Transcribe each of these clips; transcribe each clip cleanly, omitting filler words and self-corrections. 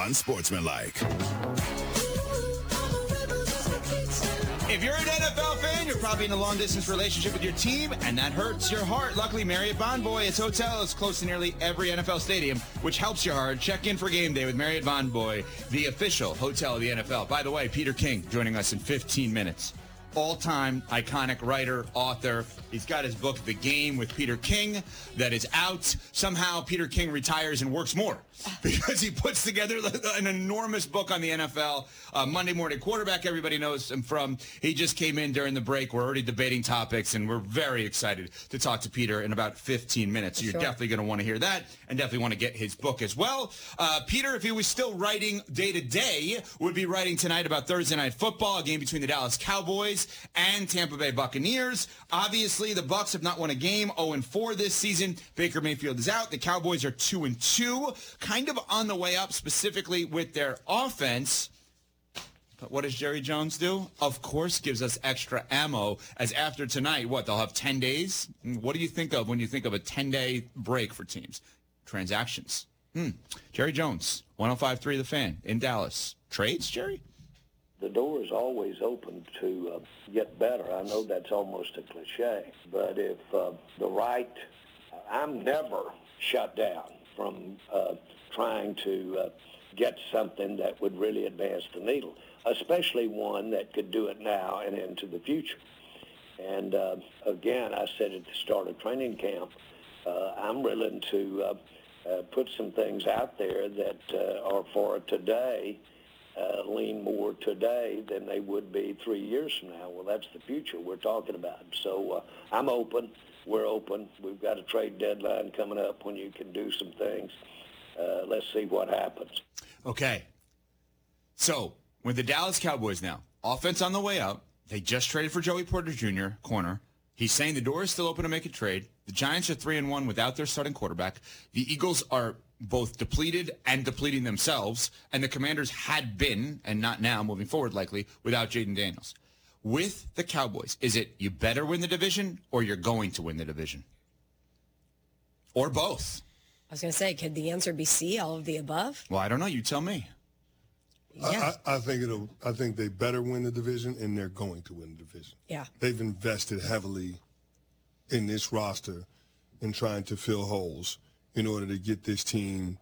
unsportsmanlike. If you're an NFL fan, you're probably in a long-distance relationship with your team, and that hurts your heart. Luckily, Marriott Bonvoy, its hotel is close to nearly every NFL stadium, which helps your heart. Check in for game day with Marriott Bonvoy, the official hotel of the NFL. By the way, Peter King joining us in 15 minutes. All-time iconic writer, author. He's got his book, The Game with Peter King, that is out. Somehow, Peter King retires and works more because he puts together an enormous book on the NFL. Monday Morning Quarterback, everybody knows him from. He just came in during the break. We're already debating topics, and we're very excited to talk to Peter in about 15 minutes. So you're definitely going to want to hear that and definitely want to get his book as well. Peter, if he was still writing day-to-day, would be writing tonight about Thursday Night Football, a game between the Dallas Cowboys and Tampa Bay Buccaneers. Obviously, the Bucs have not won a game, 0-4 this season. Baker Mayfield is out. The Cowboys are 2-2, kind of on the way up, specifically with their offense. But what does Jerry Jones do? Of course, gives us extra ammo, as after tonight, they'll have 10 days? What do you think of when you think of a 10-day break for teams? Transactions. Jerry Jones, 105.3 The Fan in Dallas. Trades, Jerry? The door is always open to get better. I know that's almost a cliche, but if I'm never shut down from trying to get something that would really advance the needle, especially one that could do it now and into the future. And again, I said at the start of training camp, I'm willing to put some things out there that are for today, lean more today than they would be 3 years from now. Well, that's the future we're talking about. So I'm open. We're open. We've got a trade deadline coming up when you can do some things. Let's see what happens. Okay. So with the Dallas Cowboys now, offense on the way up. They just traded for Joey Porter Jr., corner. He's saying the door is still open to make a trade. The Giants are 3-1 without their starting quarterback. The Eagles are both depleted and depleting themselves, and the Commanders had been, and not now, moving forward likely, without Jaden Daniels. With the Cowboys, is it you better win the division or you're going to win the division? Or both? I was going to say, could the answer be C, all of the above? Well, I don't know. You tell me. Yeah. I think they better win the division, and they're going to win the division. Yeah. They've invested heavily in this roster in trying to fill holes in order to get this team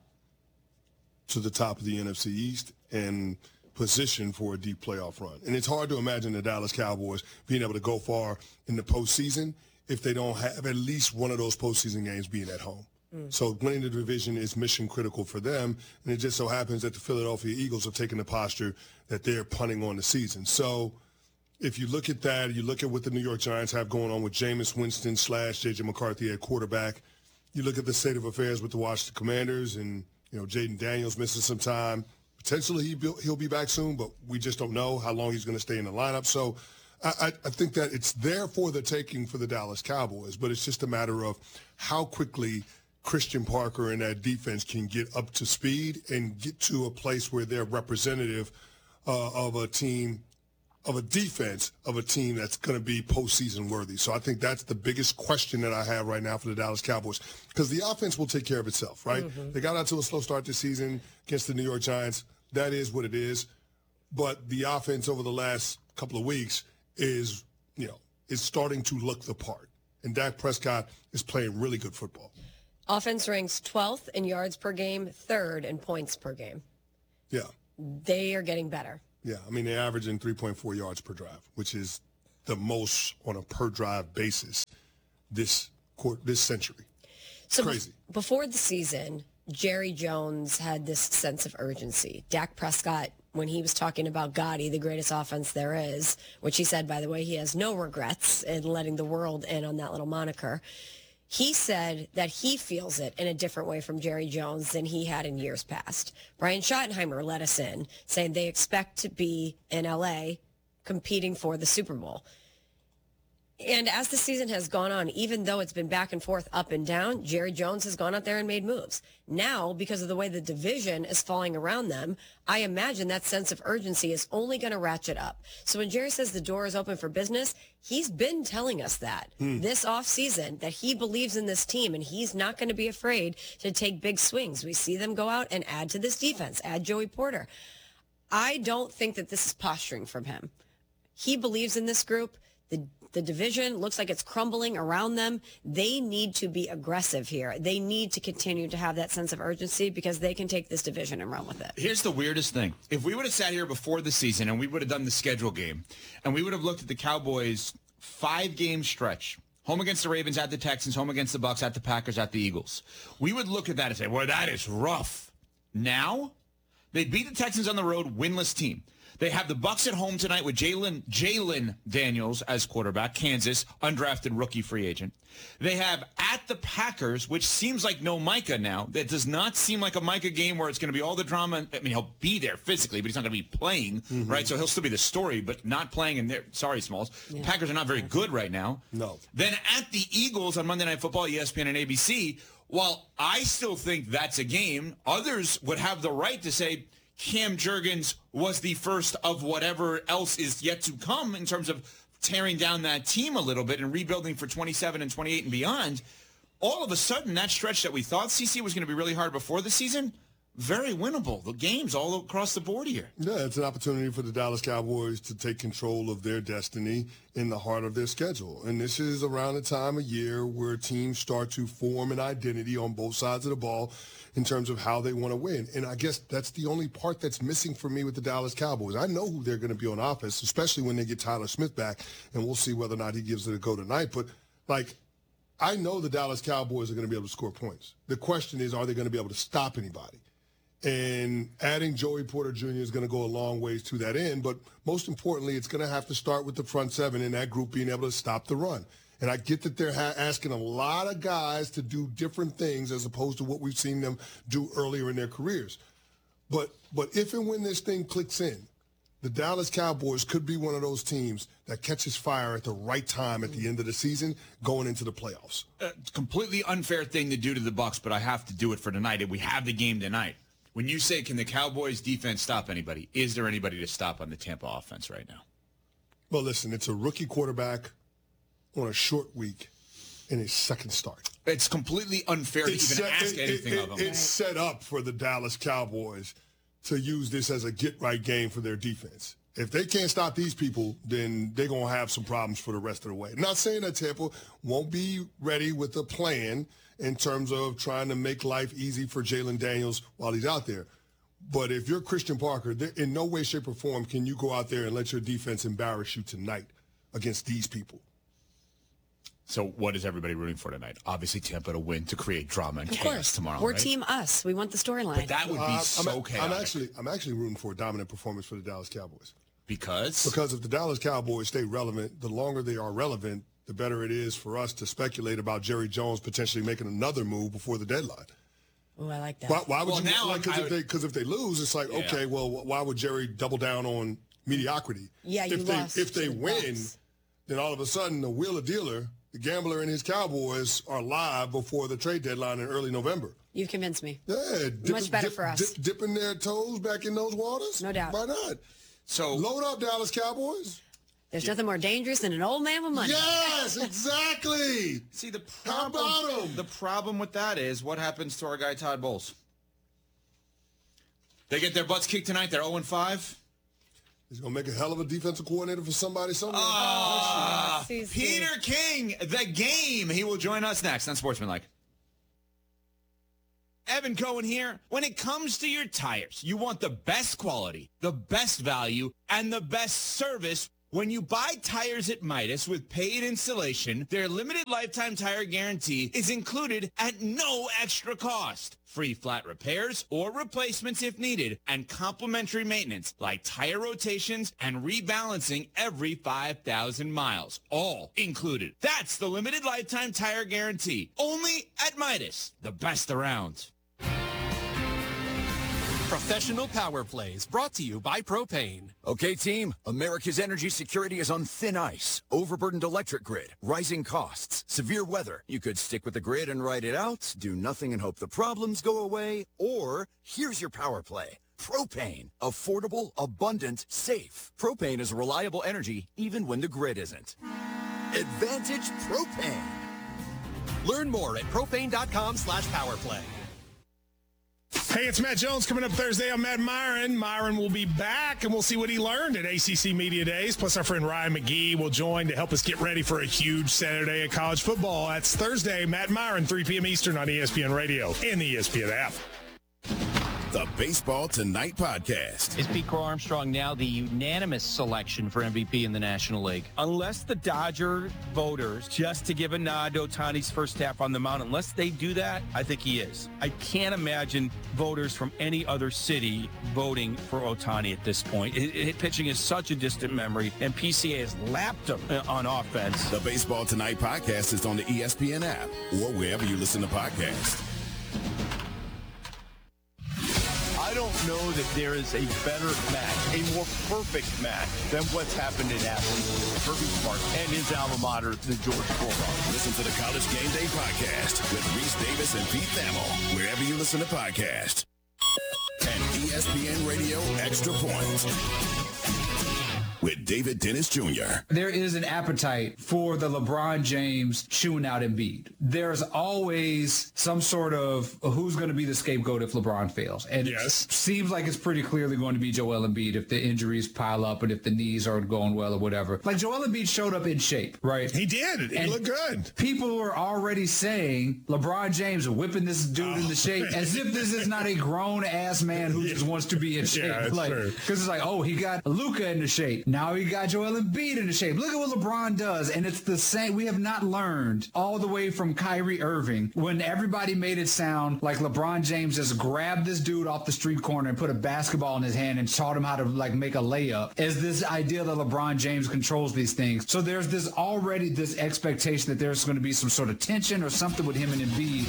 to the top of the NFC East and position for a deep playoff run. And it's hard to imagine the Dallas Cowboys being able to go far in the postseason if they don't have at least one of those postseason games being at home. So winning the division is mission critical for them, and it just so happens that the Philadelphia Eagles have taken the posture that they're punting on the season. So if you look at that, you look at what the New York Giants have going on with Jameis Winston / J.J. McCarthy at quarterback, you look at the state of affairs with the Washington Commanders, and Jaden Daniels missing some time. Potentially he'll be back soon, but we just don't know how long he's going to stay in the lineup. So I think that it's there for the taking for the Dallas Cowboys, but it's just a matter of how quickly Christian Parker and that defense can get up to speed and get to a place where they're representative of a team, of a defense, of a team that's going to be postseason worthy. So I think that's the biggest question that I have right now for the Dallas Cowboys, because the offense will take care of itself, right? Mm-hmm. They got out to a slow start this season against the New York Giants. That is what it is. But the offense over the last couple of weeks is starting to look the part. And Dak Prescott is playing really good football. Offense ranks 12th in yards per game, 3rd in points per game. Yeah. They are getting better. Yeah, I mean, they're averaging 3.4 yards per drive, which is the most on a per-drive basis this century. It's crazy. Before the season, Jerry Jones had this sense of urgency. Dak Prescott, when he was talking about Gotti, the greatest offense there is, which he said, by the way, he has no regrets in letting the world in on that little moniker. He said that he feels it in a different way from Jerry Jones than he had in years past. Brian Schottenheimer let us in, saying they expect to be in L.A. competing for the Super Bowl. And as the season has gone on, even though it's been back and forth, up and down, Jerry Jones has gone out there and made moves. Now, because of the way the division is falling around them, I imagine that sense of urgency is only going to ratchet up. So when Jerry says the door is open for business, he's been telling us that this offseason, that he believes in this team and he's not going to be afraid to take big swings. We see them go out and add to this defense, add Joey Porter. I don't think that this is posturing from him. He believes in this group. The division looks like it's crumbling around them. They need to be aggressive here. They need to continue to have that sense of urgency because they can take this division and run with it. Here's the weirdest thing. If we would have sat here before the season and we would have done the schedule game and we would have looked at the Cowboys' 5-game stretch, home against the Ravens, at the Texans, home against the Bucs, at the Packers, at the Eagles, we would look at that and say, well, that is rough. Now, they beat the Texans on the road, winless team. They have the Bucs at home tonight with Jalen Daniels as quarterback, Kansas, undrafted rookie free agent. They have at the Packers, which seems like no Micah now. That does not seem like a Micah game where it's going to be all the drama. I mean, he'll be there physically, but he's not going to be playing, right? So he'll still be the story, but not playing in there. Sorry, Smalls. Yeah. The Packers are not very good right now. No. Then at the Eagles on Monday Night Football, ESPN and ABC, while I still think that's a game, others would have the right to say, Cam Jurgens was the first of whatever else is yet to come in terms of tearing down that team a little bit and rebuilding for 27 and 28 and beyond. All of a sudden, that stretch that we thought CC was going to be really hard before the season, very winnable. The games all across the board here. Yeah, it's an opportunity for the Dallas Cowboys to take control of their destiny in the heart of their schedule. And this is around the time of year where teams start to form an identity on both sides of the ball in terms of how they want to win. And I guess that's the only part that's missing for me with the Dallas Cowboys. I know who they're going to be on offense, especially when they get Tyler Smith back, and we'll see whether or not he gives it a go tonight. But, I know the Dallas Cowboys are going to be able to score points. The question is, are they going to be able to stop anybody? And adding Joey Porter Jr. is going to go a long ways to that end. But most importantly, it's going to have to start with the front seven and that group being able to stop the run. And I get that they're asking a lot of guys to do different things as opposed to what we've seen them do earlier in their careers. But if and when this thing clicks in, the Dallas Cowboys could be one of those teams that catches fire at the right time at the end of the season going into the playoffs. Completely unfair thing to do to the Bucs, but I have to do it for tonight. We have the game tonight. When you say, can the Cowboys defense stop anybody, is there anybody to stop on the Tampa offense right now? Well, listen, it's a rookie quarterback on a short week in his second start. It's completely unfair to even ask anything of him. It's set up for the Dallas Cowboys to use this as a get-right game for their defense. If they can't stop these people, then they're going to have some problems for the rest of the way. I'm not saying that Tampa won't be ready with a plan in terms of trying to make life easy for Jalen Daniels while he's out there. But if you're Christian Parker, in no way, shape, or form can you go out there and let your defense embarrass you tonight against these people. So what is everybody rooting for tonight? Obviously Tampa to win to create drama and chaos tomorrow. We're right? Team Us. We want the storyline. But that would be so chaotic. I'm actually rooting for a dominant performance for the Dallas Cowboys. Because if the Dallas Cowboys stay relevant, the longer they are relevant, the better it is for us to speculate about Jerry Jones potentially making another move before the deadline. Oh, I like that. Why would because if they lose, it's like, okay, well, why would Jerry double down on mediocrity? Yeah, if they win, then all of a sudden the wheeler dealer, the gambler and his Cowboys are live before the trade deadline in early November. You've convinced me. Yeah, much better for us. Dipping their toes back in those waters? No doubt. Why not? So load up, Dallas Cowboys. There's nothing more dangerous than an old man with money. Yes, exactly. See, How about him? The problem with that is what happens to our guy Todd Bowles. They get their butts kicked tonight. They're 0-5. He's going to make a hell of a defensive coordinator for somebody somewhere. Peter King, the game. He will join us next on Sportsmanlike. Evan Cohen here. When it comes to your tires, you want the best quality, the best value, and the best service. When you buy tires at Midas with paid installation, their limited lifetime tire guarantee is included at no extra cost. Free flat repairs or replacements if needed, and complimentary maintenance like tire rotations and rebalancing every 5,000 miles. All included. That's the limited lifetime tire guarantee. Only at Midas, the best around. Professional Power Plays, brought to you by Propane. Okay, team, America's energy security is on thin ice. Overburdened electric grid, rising costs, severe weather. You could stick with the grid and ride it out, do nothing and hope the problems go away, or here's your power play. Propane. Affordable, abundant, safe. Propane is reliable energy even when the grid isn't. Advantage Propane. Learn more at propane.com/powerplay. Hey, it's Matt Jones coming up Thursday. I'm Matt Myron. Myron will be back, and we'll see what he learned at ACC Media Days. Plus, our friend Ryan McGee will join to help us get ready for a huge Saturday of college football. That's Thursday. Matt Myron, 3 p.m. Eastern on ESPN Radio and the ESPN app. The Baseball Tonight podcast. Is Pete Crow Armstrong now the unanimous selection for MVP in the National League? Unless the Dodger voters, just to give a nod to Ohtani's first half on the mound, unless they do that, I think he is. I can't imagine voters from any other city voting for Ohtani at this point. Pitching is such a distant memory, and PCA has lapped him on offense. The Baseball Tonight podcast is on the ESPN app or wherever you listen to podcasts. I don't know that there is a better match, a more perfect match than what's happened in Athens with Kirby Smart and his alma mater, the George Bulldogs. Listen to the College Game Day podcast with Reese Davis and Pete Thamel, wherever you listen to podcasts. And ESPN Radio Extra Points with David Dennis Jr. There is an appetite for the LeBron James chewing out Embiid. There's always some sort of who's going to be the scapegoat if LeBron fails. And it seems like it's pretty clearly going to be Joel Embiid if the injuries pile up and if the knees aren't going well or whatever. Like Joel Embiid showed up in shape, right? He did. He looked good. People were already saying LeBron James whipping this dude into shape as if this is not a grown-ass man who just wants to be in shape. Yeah, it's true. Because it's like, oh, he got Luka into shape. Now he got Joel Embiid into shape. Look at what LeBron does. And it's the same. We have not learned all the way from Kyrie Irving when everybody made it sound like LeBron James just grabbed this dude off the street corner and put a basketball in his hand and taught him how to like make a layup, as this idea that LeBron James controls these things. So there's this already this expectation that there's going to be some sort of tension or something with him and Embiid.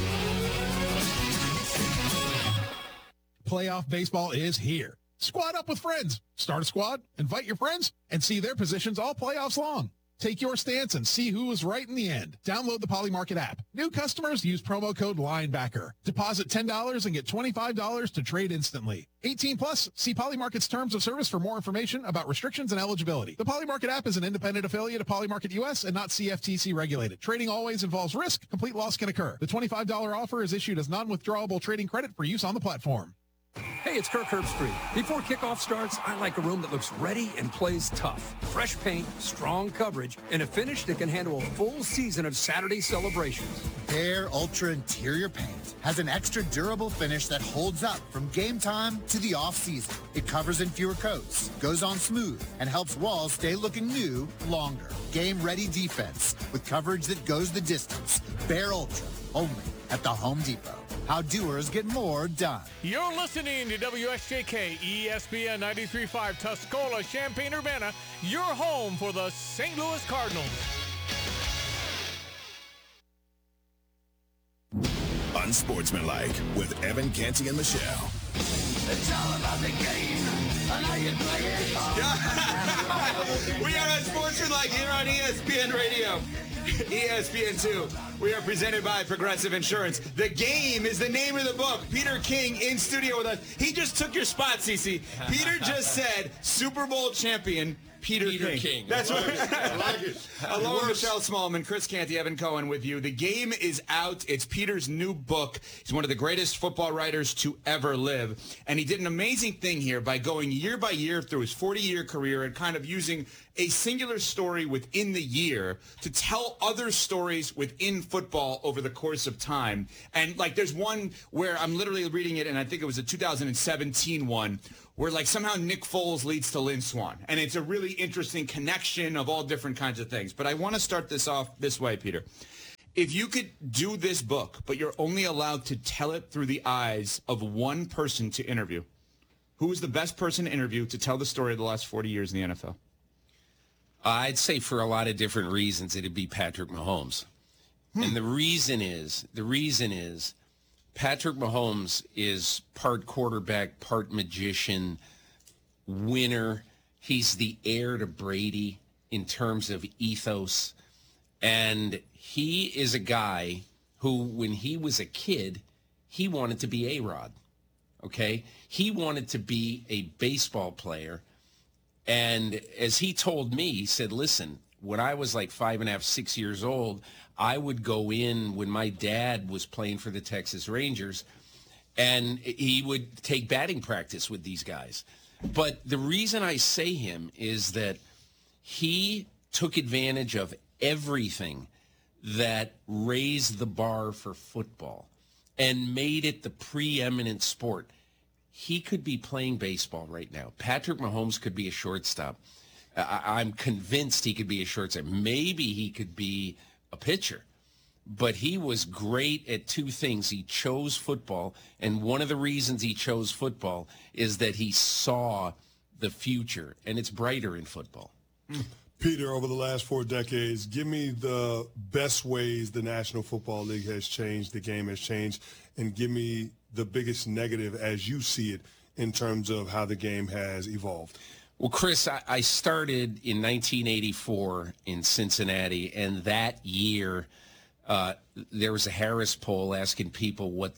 Playoff baseball is here. Squad up with friends. Start a squad, invite your friends, and see their positions all playoffs long. Take your stance and see who is right in the end. Download the Polymarket app. New customers use promo code LINEBACKER. Deposit $10 and get $25 to trade instantly. 18 plus. See Polymarket's terms of service for more information about restrictions and eligibility. The Polymarket app is an independent affiliate of Polymarket US and not CFTC regulated. Trading always involves risk. Complete loss can occur. The $25 offer is issued as non-withdrawable trading credit for use on the platform. Hey, it's Kirk Herbstreit. Before kickoff starts, I like a room that looks ready and plays tough. Fresh paint, strong coverage, and a finish that can handle a full season of Saturday celebrations. Behr Ultra Interior Paint has an extra durable finish that holds up from game time to the off-season. It covers in fewer coats, goes on smooth, and helps walls stay looking new longer. Game-ready defense with coverage that goes the distance. Behr Ultra, only at the Home Depot. How doers get more done. You're listening to WSJK ESPN 93.5 Tuscola, Champaign-Urbana, your home for the St. Louis Cardinals. Unsportsmanlike with Evan Canty and Michelle. It's all about the game and how you play it. We are Unsportsmanlike here on ESPN Radio. ESPN2. We are presented by Progressive Insurance. The Game is the name of the book. Peter King in studio with us. He just took your spot, CC. Peter just said Super Bowl champion Peter King. That's what I like it. Along with Michelle Smallman, Chris Canty, Evan Cohen with you. The Game is out. It's Peter's new book. He's one of the greatest football writers to ever live. And he did an amazing thing here by going year by year through his 40-year career and kind of using a singular story within the year to tell other stories within football over the course of time. And like there's one where I'm literally reading it, and I think it was a 2017 one, where like somehow Nick Foles leads to Lynn Swann. And it's a really interesting connection of all different kinds of things. But I want to start this off this way, Peter. If you could do this book, but you're only allowed to tell it through the eyes of one person to interview, who is the best person to interview to tell the story of the last 40 years in the NFL? I'd say for a lot of different reasons, it'd be Patrick Mahomes. And the reason is Patrick Mahomes is part quarterback, part magician, winner. He's the heir to Brady in terms of ethos. And he is a guy who, when he was a kid, he wanted to be A-Rod. Okay? He wanted to be a baseball player. And as he told me, he said, listen, when I was like 5.5, 6 years old, I would go in when my dad was playing for the Texas Rangers, and he would take batting practice with these guys. But the reason I say him is that he took advantage of everything that raised the bar for football and made it the preeminent sport. He could be playing baseball right now. Patrick Mahomes could be a shortstop. I'm convinced he could be a shortstop. Maybe he could be a pitcher. But he was great at two things. He chose football, and one of the reasons he chose football is that he saw the future, and it's brighter in football. Peter, over the last 4 decades, give me the best ways the National Football League has changed, the game has changed, and give me the biggest negative as you see it in terms of how the game has evolved. Well, Chris, I started in 1984 in Cincinnati, and that year there was a Harris poll asking people what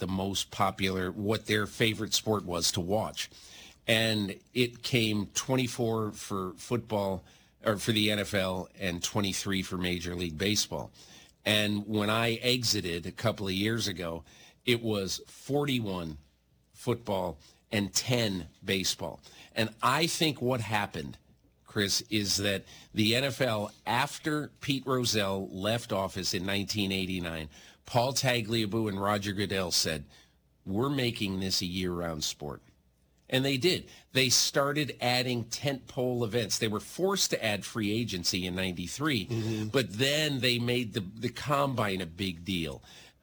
their favorite sport was to watch. And it came 24 for football, or for the NFL, and 23 for Major League Baseball. And when I exited a couple of years ago, it was 41 football and 10 baseball. And I think what happened, Chris, is that the NFL, after Pete Rozelle left office in 1989, Paul Tagliabue and Roger Goodell said, we're making this a year-round sport. And they did. They started adding tentpole events. They were forced to add free agency in 93, but then they made the combine a big deal.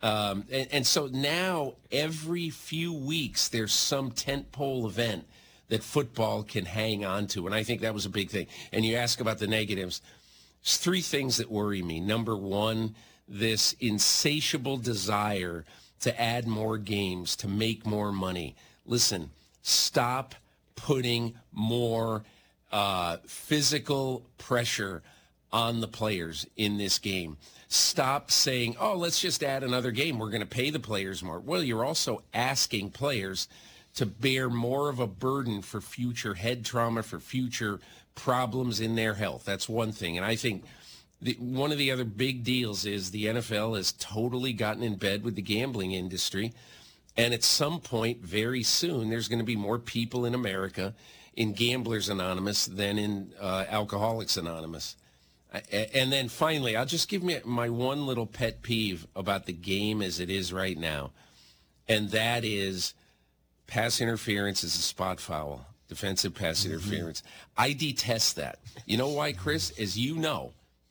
And so now every few weeks there's some tentpole event that football can hang on to. And I think that was a big thing. And you ask about the negatives. There's 3 things that worry me. Number one, this insatiable desire to add more games, to make more money. Listen, stop putting more physical pressure on the players in this game. Stop saying, oh, let's just add another game. We're going to pay the players more. Well, you're also asking players to bear more of a burden for future head trauma, for future problems in their health. That's one thing. And I think one of the other big deals is the NFL has totally gotten in bed with the gambling industry. And at some point, very soon, there's going to be more people in America in Gamblers Anonymous than in Alcoholics Anonymous. And then finally, I'll just give me my one little pet peeve about the game as it is right now. And that is pass interference is a spot foul, defensive pass interference. I detest that. You know why, Chris? As you know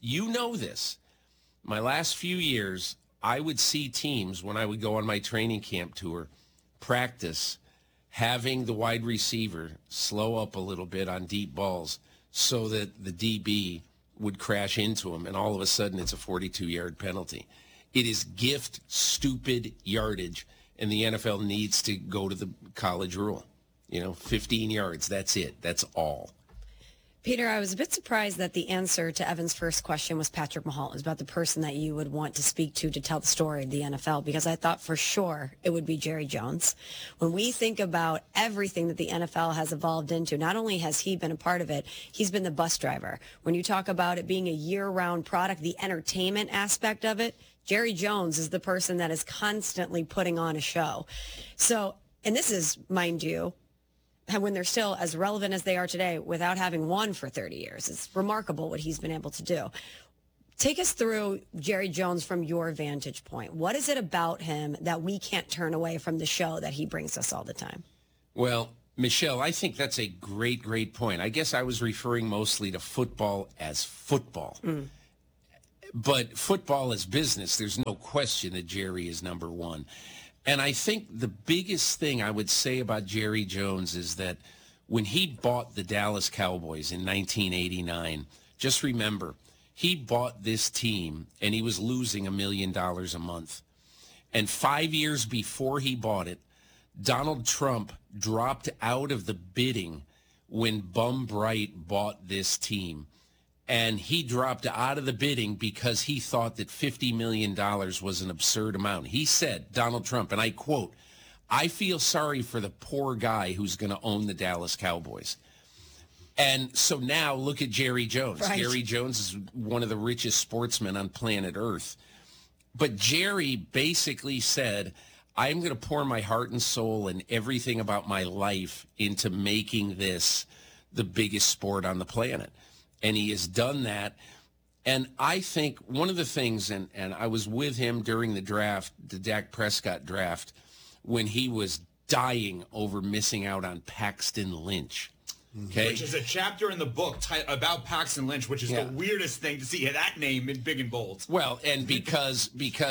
this. My last few years, I would see teams when I would go on my training camp tour, practice, having the wide receiver slow up a little bit on deep balls so that the DB would crash into him, and all of a sudden it's a 42-yard penalty. It is gift stupid yardage, and the NFL needs to go to the college rule. 15 yards, that's it. That's all. Peter, I was a bit surprised that the answer to Evan's first question was Patrick Mahomes, about the person that you would want to speak to tell the story of the NFL, because I thought for sure it would be Jerry Jones. When we think about everything that the NFL has evolved into, not only has he been a part of it, he's been the bus driver. When you talk about it being a year-round product, the entertainment aspect of it, Jerry Jones is the person that is constantly putting on a show. So, and this is, mind you, when they're still as relevant as they are today without having won for 30 years. It's remarkable what he's been able to do. Take us through Jerry Jones from your vantage point. What is it about him that we can't turn away from the show that he brings us all the time? Well, Michelle, I think that's a great, great point. I guess I was referring mostly to football as football. But football as business, there's no question that Jerry is number one. And I think the biggest thing I would say about Jerry Jones is that when he bought the Dallas Cowboys in 1989, just remember, he bought this team and he was losing $1 million a month. And 5 years before he bought it, Donald Trump dropped out of the bidding when Bum Bright bought this team. And he dropped out of the bidding because he thought that $50 million was an absurd amount. He said, Donald Trump, and I quote, "I feel sorry for the poor guy who's going to own the Dallas Cowboys." And so now look at Jerry Jones. Right. Jerry Jones is one of the richest sportsmen on planet Earth. But Jerry basically said, I'm going to pour my heart and soul and everything about my life into making this the biggest sport on the planet. And he has done that. And I think one of the things, and I was with him during the draft, the Dak Prescott draft, when he was dying over missing out on Paxton Lynch. Okay. Which is a chapter in the book about Paxton Lynch, which is the weirdest thing to see that name in big and bold. Well, and because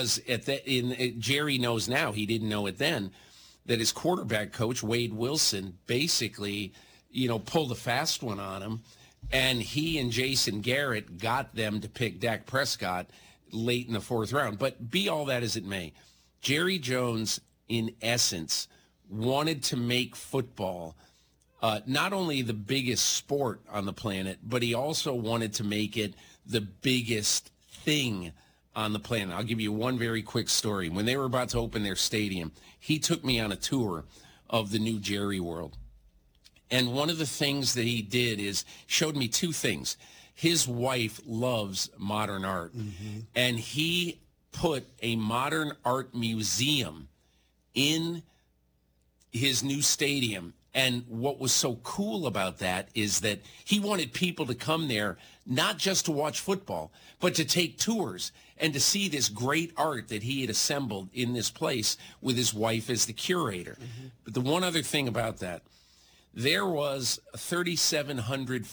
Jerry knows now, he didn't know it then, that his quarterback coach, Wade Wilson, basically, pulled a fast one on him. And he and Jason Garrett got them to pick Dak Prescott late in the fourth round. But be all that as it may, Jerry Jones, in essence, wanted to make football not only the biggest sport on the planet, but he also wanted to make it the biggest thing on the planet. I'll give you one very quick story. When they were about to open their stadium, he took me on a tour of the new Jerry World. And one of the things that he did is showed me two things. His wife loves modern art, and he put a modern art museum in his new stadium. And what was so cool about that is that he wanted people to come there not just to watch football, but to take tours and to see this great art that he had assembled in this place with his wife as the curator. But the one other thing about that, there was a 3,700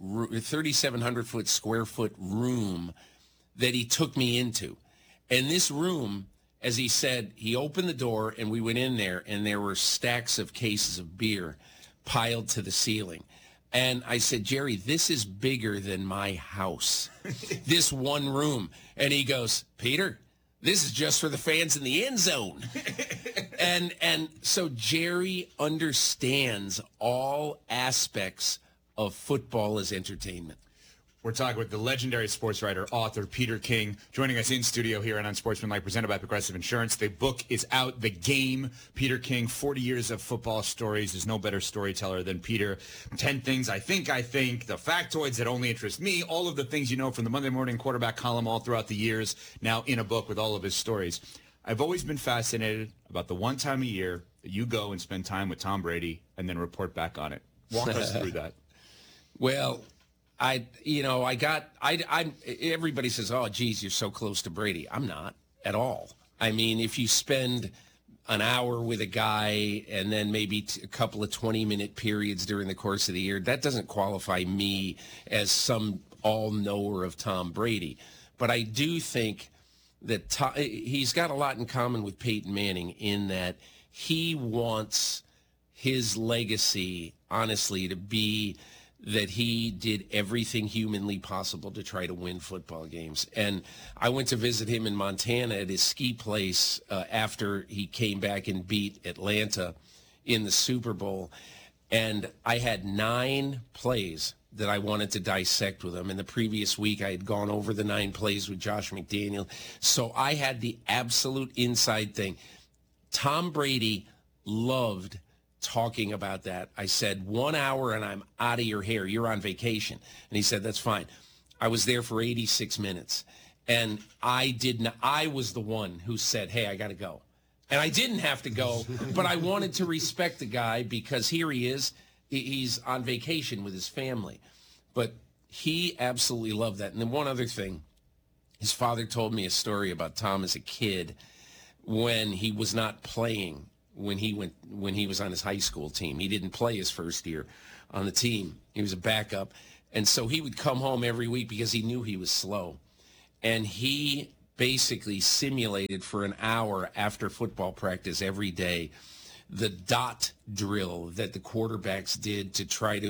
foot square foot room that he took me into. And this room, as he said, he opened the door and we went in there and there were stacks of cases of beer piled to the ceiling. And I said, Jerry, this is bigger than my house, this one room. And he goes, Peter, this is just for the fans in the end zone. And so Jerry understands all aspects of football as entertainment. We're talking with the legendary sports writer, author Peter King, joining us in studio here on Unsportsmanlike, presented by Progressive Insurance. The book is out, The Game. Peter King, 40 years of football stories. There's no better storyteller than Peter. 10 things I think, the factoids that only interest me, all of the things you know from the Monday Morning Quarterback column all throughout the years, now in a book with all of his stories. I've always been fascinated about the one time a year that you go and spend time with Tom Brady and then report back on it. Walk us through that. Well, everybody says, oh, geez, you're so close to Brady. I'm not at all. I mean, if you spend an hour with a guy and then maybe a couple of 20-minute periods during the course of the year, that doesn't qualify me as some all-knower of Tom Brady. But I do think that he's got a lot in common with Peyton Manning in that he wants his legacy, honestly, to be that he did everything humanly possible to try to win football games. And I went to visit him in Montana at his ski place after he came back and beat Atlanta in the Super Bowl. And I had 9 plays that I wanted to dissect with him. And the previous week, I had gone over the 9 plays with Josh McDaniel. So I had the absolute inside thing. Tom Brady loved talking about that. I said, 1 hour and I'm out of your hair. You're on vacation. And he said, that's fine. I was there for 86 minutes. And I was the one who said, hey, I got to go. And I didn't have to go, but I wanted to respect the guy because here he is. He's on vacation with his family. But he absolutely loved that. And then one other thing, his father told me a story about Tom as a kid when he was not playing, when he was on his high school team. He didn't play his first year on the team. He was a backup. And so he would come home every week because he knew he was slow. And he basically simulated for an hour after football practice every day the dot drill that the quarterbacks did to try to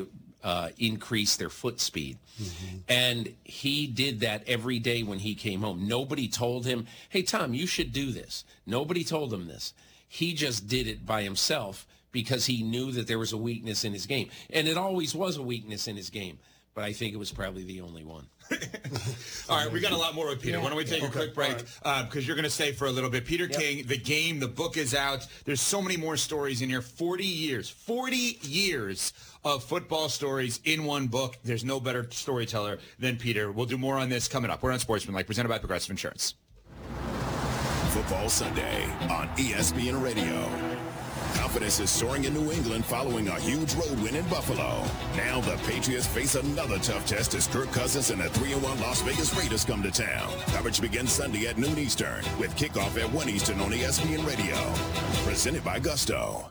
increase their foot speed. And he did that every day when he came home. Nobody told him, hey, Tom, you should do this. Nobody told him this. He just did it by himself because he knew that there was a weakness in his game. And it always was a weakness in his game. But I think it was probably the only one. All right, we got a lot more with Peter. Why don't we take a quick break? Because you're going to stay for a little bit. Peter King, The Game, the book is out. There's so many more stories in here. 40 years of football stories in one book. There's no better storyteller than Peter. We'll do more on this coming up. We're on Sportsmanlike, presented by Progressive Insurance. Football Sunday on ESPN Radio. Confidence is soaring in New England following a huge road win in Buffalo. Now the Patriots face another tough test as Kirk Cousins and the 3-1 Las Vegas Raiders come to town. Coverage begins Sunday at noon Eastern with kickoff at 1 Eastern on ESPN Radio. Presented by Gusto.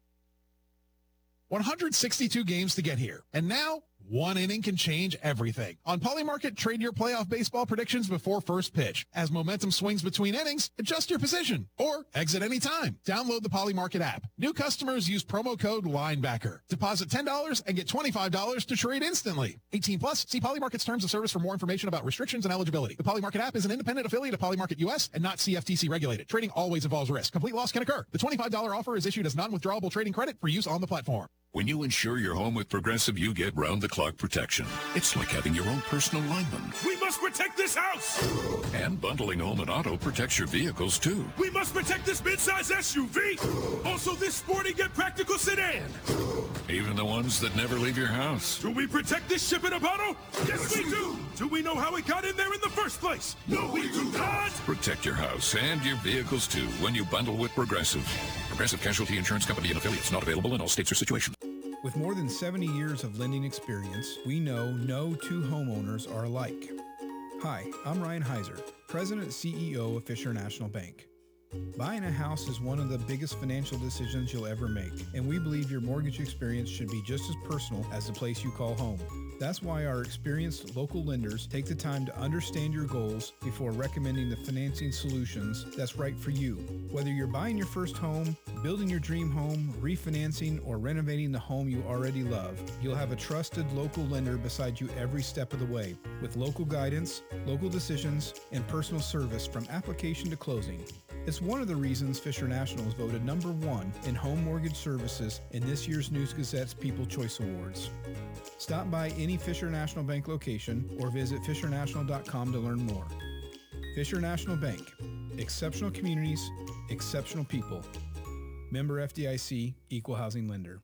162 games to get here. And now, one inning can change everything. On Polymarket, trade your playoff baseball predictions before first pitch. As momentum swings between innings, adjust your position or exit anytime. Download the Polymarket app. New customers use promo code LINEBACKER. Deposit $10 and get $25 to trade instantly. 18 plus. See Polymarket's terms of service for more information about restrictions and eligibility. The Polymarket app is an independent affiliate of Polymarket US and not CFTC regulated. Trading always involves risk. Complete loss can occur. The $25 offer is issued as non-withdrawable trading credit for use on the platform. When you insure your home with Progressive, you get round-the-clock protection. It's like having your own personal lineman. We must protect this house! And bundling home and auto protects your vehicles, too. We must protect this midsize SUV! Also this sporty yet practical sedan! Even the ones that never leave your house. Do we protect this ship in a bottle? Yes, we do! Do we know how it got in there in the first place? No, we do not! Protect your house and your vehicles, too, when you bundle with Progressive. Progressive Casualty Insurance Company and affiliates, not available in all states or situations. With more than 70 years of lending experience, we know no two homeowners are alike. Hi, I'm Ryan Heiser, President and CEO of Fisher National Bank. Buying a house is one of the biggest financial decisions you'll ever make, and we believe your mortgage experience should be just as personal as the place you call home. That's why our experienced local lenders take the time to understand your goals before recommending the financing solutions that's right for you. Whether you're buying your first home, building your dream home, refinancing, or renovating the home you already love, you'll have a trusted local lender beside you every step of the way, with local guidance, local decisions, and personal service from application to closing. It's one of the reasons Fisher National is voted #1 in home mortgage services in this year's News Gazette's People Choice Awards. Stop by any Fisher National Bank location or visit fishernational.com to learn more. Fisher National Bank. Exceptional communities, exceptional people. Member FDIC, Equal Housing Lender.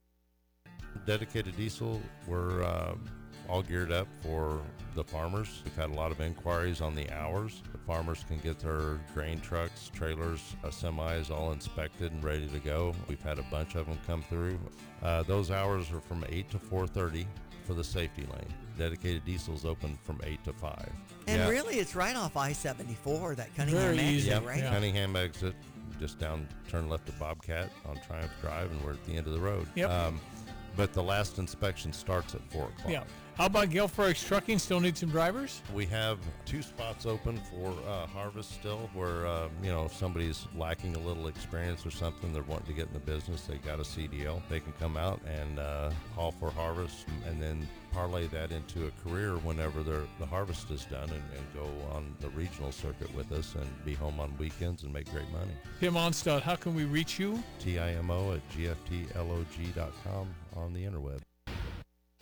Dedicated Diesel, we're all geared up for the farmers. We've had a lot of inquiries on the hours. The farmers can get their grain trucks, trailers, semis all inspected and ready to go. We've had a bunch of them come through. Those hours are from 8 to 4:30 for the safety lane. Dedicated Diesel's open from 8 to 5. And really, it's right off I-74, that Cunningham exit, right? Yeah. Cunningham exit, just down, turn left at Bobcat on Triumph Drive, and we're at the end of the road. Yep. But the last inspection starts at 4 o'clock. Yeah. How about Gilfrex Trucking? Still need some drivers? We have 2 spots open for harvest still where, if somebody's lacking a little experience or something, they're wanting to get in the business, they got a CDL, they can come out and haul for harvest and then parlay that into a career whenever the harvest is done and go on the regional circuit with us and be home on weekends and make great money. Tim Onstad, how can we reach you? TIMO@gftlog.com on the interweb.